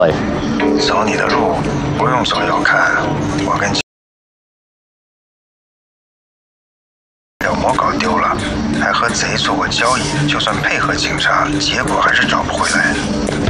哎， 走你的路，不用找要看。我跟小魔搞丢了，还和贼做过交易，就算配合警察，结果还是找不回来。